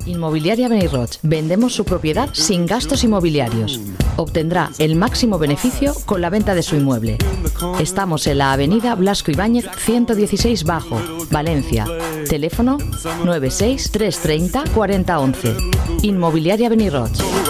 Inmobiliaria Benirroch. Vendemos su propiedad sin gastos inmobiliarios. Obtendrá el máximo beneficio con la venta de su inmueble. Estamos en la avenida Blasco Ibáñez 116 Bajo, Valencia. Teléfono 96 330 4011. Inmobiliaria Benirroch.